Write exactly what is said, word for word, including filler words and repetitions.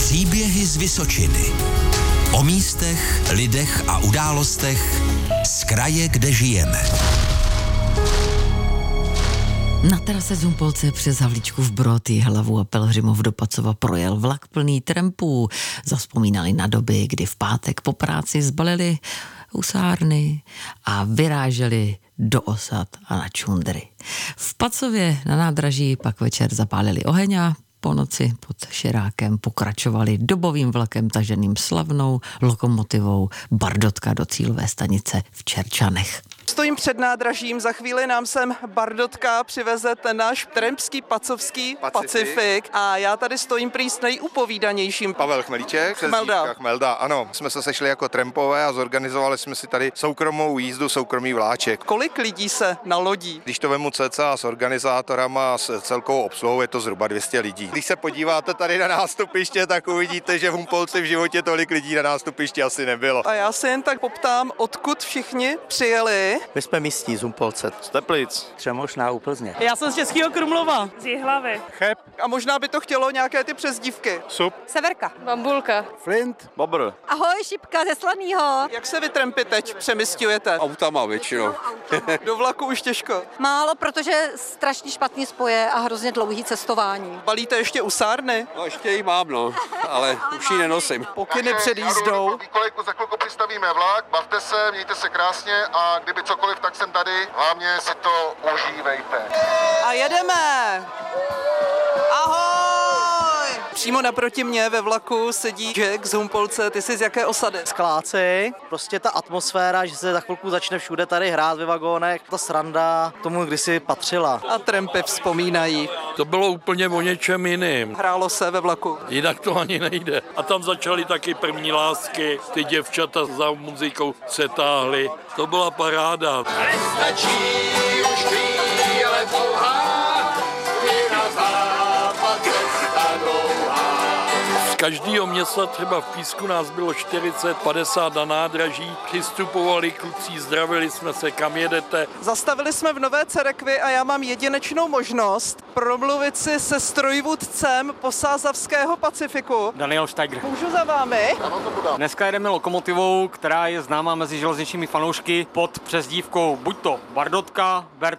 Příběhy z Vysočiny. O místech, lidech a událostech z kraje, kde žijeme. Na terase Zumpolce přes Havlíčkův Brod, Jihlavu a Pelhřimov do Pacova projel vlak plný trampů. Zavzpomínali na doby, kdy v pátek po práci zbalili husárny a vyráželi do osad a na čundry. V Pacově na nádraží pak večer zapálili oheň a po noci pod Širákem pokračovali dobovým vlakem taženým slavnou lokomotivou Bardotka do cílové stanice v Čerčanech. Stojím před nádražím, za chvíli nám sem Bardotka přiveze ten náš trampský pacovský Pacifik. Pacifik a já tady stojím prý s nejupovídanějším. Pavel Chmelíček, Chmelda. Chmelda, ano. Jsme se sešli jako trampové a zorganizovali jsme si tady soukromou jízdu, soukromý vláček. Kolik lidí se nalodí? Když to vemu cca s organizátorama a s celkovou obsluhou, je to zhruba dvě stě lidí. Když se podíváte tady na nástupiště, tak uvidíte, že v Humpolci v životě tolik lidí na nástupišti asi nebylo. A já se jen tak poptám, odkud všichni přijeli. My jsme místní z Humpolce. Z Teplic. Přemožná u Plzně. Já jsem z Českého Krumlova. Z Jihlavy. Cheb. A možná by to chtělo nějaké ty přezdívky. Sup. Severka. Bambulka. Flint. Bobr. Ahoj, šipka ze Slanýho. Jak se vy trampy teď přemysťujete? Autama většinou. Do vlaku už těžko. Málo, protože strašně špatný spoje a hrozně dlouhý cestování. Balíte ještě usárny? No ještě jí mám, no, ale už ji nenosím. Pokyny před jízdou. Kolejku za chvilku přistavíme vlak, bavte se, mějte se krásně a kdyby cokoliv, tak jsem tady. Hlavně si to užívejte. A jedeme! Ahoj! Přímo naproti mě ve vlaku sedí Jack z Humpolce. Ty jsi z jaké osady? Skláci, prostě ta atmosféra, že se za chvilku začne všude tady hrát ve vagónech, ta sranda tomu kdysi patřila. A trampy vzpomínají. To bylo úplně o něčem jiným. Hrálo se ve vlaku. Jinak to ani nejde. A tam začaly taky první lásky, ty děvčata za muzikou se táhly. To byla paráda. Nestačí už chvíle dlouhá, je na západ cesta dlouhá. Z každého města třeba v Písku nás bylo čtyřicet padesát na nádraží. Přistupovali kluci, zdravili jsme se, kam jedete. Zastavili jsme v Nové Cerekvi a já mám jedinečnou možnost promluvit si se strojvůdcem posázavského Pacifiku. Daniel Steiger. Můžu za vámi? Dneska jedeme lokomotivou, která je známá mezi železničními fanoušky pod přezdívkou buď to Bardotka, Bert